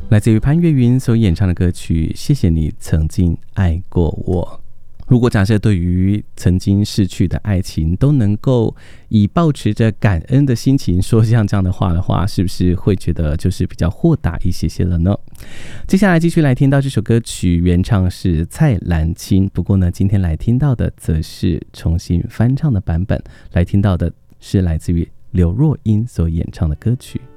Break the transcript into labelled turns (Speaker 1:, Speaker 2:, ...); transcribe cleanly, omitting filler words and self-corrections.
Speaker 1: 来自于潘越云所演唱的歌曲《谢谢你曾经爱过我》。如果假设对于曾经逝去的爱情都能够以抱持着感恩的心情说像这样的话的话，是不是会觉得就是比较豁达一些了呢？接下来继续来听到这首歌曲，原唱是蔡澜清，不过呢，今天来听到的则是重新翻唱的版本，来听到的是来自于刘若英所演唱的歌曲。